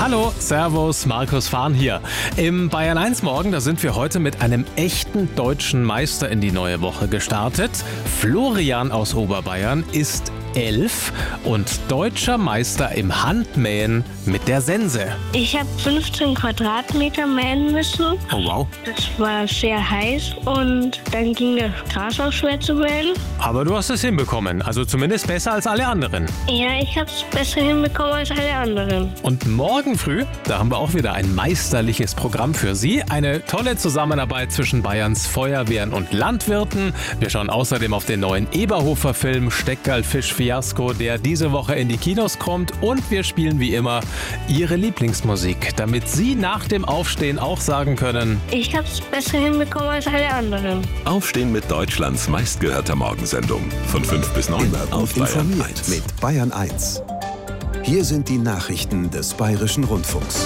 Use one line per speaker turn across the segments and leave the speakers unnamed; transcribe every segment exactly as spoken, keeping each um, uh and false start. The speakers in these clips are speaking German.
Hallo, Servus, Markus Fahn hier. Im Bayern eins Morgen, da sind wir heute mit einem echten deutschen Meister in die neue Woche gestartet. Florian aus Oberbayern ist elf und deutscher Meister im Handmähen mit der Sense.
Ich habe fünfzehn Quadratmeter mähen müssen.
Oh wow.
Das war sehr heiß und dann ging das Gras auch schwer zu mähen.
Aber du hast es hinbekommen, also zumindest besser als alle anderen.
Ja, ich habe es besser hinbekommen als alle anderen.
Und morgen früh, da haben wir auch wieder ein meisterliches Programm für Sie. Eine tolle Zusammenarbeit zwischen Bayerns Feuerwehren und Landwirten. Wir schauen außerdem auf den neuen Eberhofer-Film Steckerl-Fisch-Fiasko, der diese Woche in die Kinos kommt. Und wir spielen wie immer Ihre Lieblingsmusik, damit Sie nach dem Aufstehen auch sagen können:
Ich habe es besser hinbekommen als alle anderen.
Aufstehen mit Deutschlands meistgehörter Morgensendung. Von fünf bis neun
Immer
auf
gut
Bayern
informiert
eins.
mit Bayern eins. Hier sind die Nachrichten des Bayerischen Rundfunks.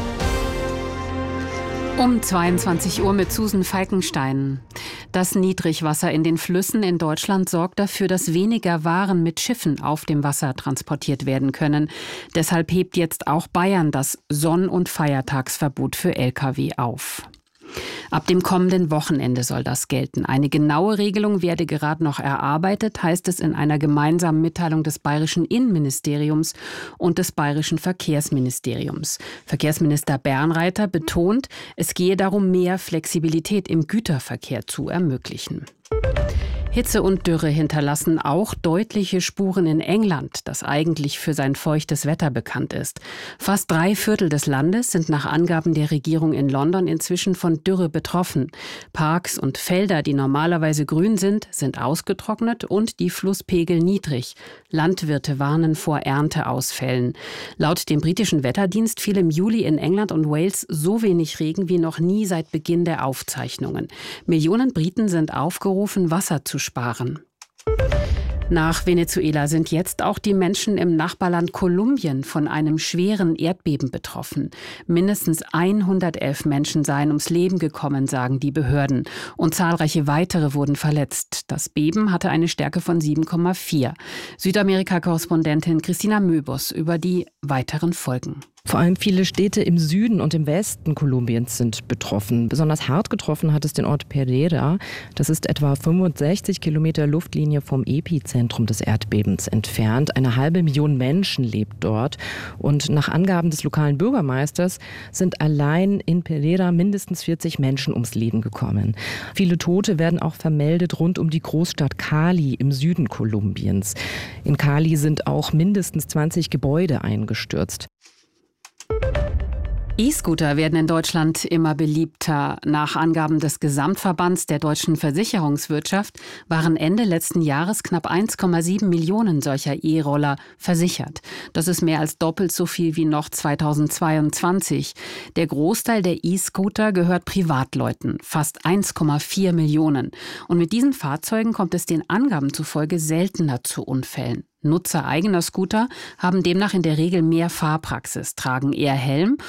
Um zweiundzwanzig Uhr mit Susan Falkenstein. Das Niedrigwasser in den Flüssen in Deutschland sorgt dafür, dass weniger Waren mit Schiffen auf dem Wasser transportiert werden können. Deshalb hebt jetzt auch Bayern das Sonn- und Feiertagsverbot für L K W auf. Ab dem kommenden Wochenende soll das gelten. Eine genaue Regelung werde gerade noch erarbeitet, heißt es in einer gemeinsamen Mitteilung des Bayerischen Innenministeriums und des Bayerischen Verkehrsministeriums. Verkehrsminister Bernreiter betont, es gehe darum, mehr Flexibilität im Güterverkehr zu ermöglichen. Hitze und Dürre hinterlassen auch deutliche Spuren in England, das eigentlich für sein feuchtes Wetter bekannt ist. Fast drei Viertel des Landes sind nach Angaben der Regierung in London inzwischen von Dürre betroffen. Parks und Felder, die normalerweise grün sind, sind ausgetrocknet und die Flusspegel niedrig. Landwirte warnen vor Ernteausfällen. Laut dem britischen Wetterdienst fiel im Juli in England und Wales so wenig Regen wie noch nie seit Beginn der Aufzeichnungen. Millionen Briten sind aufgerufen, Wasser zu sparen. Nach Venezuela sind jetzt auch die Menschen im Nachbarland Kolumbien von einem schweren Erdbeben betroffen. Mindestens hundertelf Menschen seien ums Leben gekommen, sagen die Behörden. Und zahlreiche weitere wurden verletzt. Das Beben hatte eine Stärke von sieben Komma vier. Südamerika-Korrespondentin Christina Möbus über die weiteren Folgen.
Vor allem viele Städte im Süden und im Westen Kolumbiens sind betroffen. Besonders hart getroffen hat es den Ort Pereira. Das ist etwa fünfundsechzig Kilometer Luftlinie vom Epizentrum des Erdbebens entfernt. Eine halbe Million Menschen lebt dort. Und nach Angaben des lokalen Bürgermeisters sind allein in Pereira mindestens vierzig Menschen ums Leben gekommen. Viele Tote werden auch vermeldet rund um die Großstadt Cali im Süden Kolumbiens. In Cali sind auch mindestens zwanzig Gebäude eingestürzt.
E-Scooter werden in Deutschland immer beliebter. Nach Angaben des Gesamtverbands der deutschen Versicherungswirtschaft waren Ende letzten Jahres knapp eins Komma sieben Millionen solcher E-Roller versichert. Das ist mehr als doppelt so viel wie noch zweitausendzweiundzwanzig. Der Großteil der E-Scooter gehört Privatleuten, fast eins Komma vier Millionen. Und mit diesen Fahrzeugen kommt es den Angaben zufolge seltener zu Unfällen. Nutzer eigener Scooter haben demnach in der Regel mehr Fahrpraxis, tragen eher Helm